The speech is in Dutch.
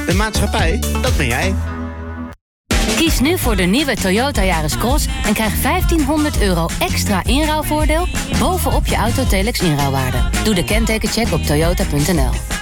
De maatschappij, dat ben jij. Kies nu voor de nieuwe Toyota Yaris Cross en krijg €1.500 extra inruilvoordeel bovenop je Autotelex inruilwaarde. Doe de kentekencheck op toyota.nl.